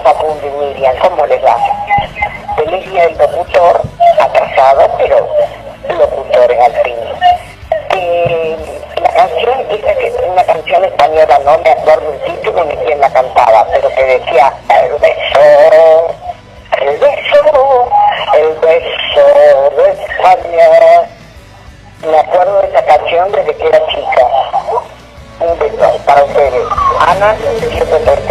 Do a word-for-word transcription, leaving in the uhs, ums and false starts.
Facundo y Miriam, ¿cómo les va? Feliz día del locutor, atrasado, pero locutores al fin. Eh, la canción, esa que es una canción española, no me acuerdo el título ni quién la cantaba, pero que decía, el beso, el beso, el beso de España. Me acuerdo de esa canción desde que era chica. Un beso para ustedes. Ana, ciento treinta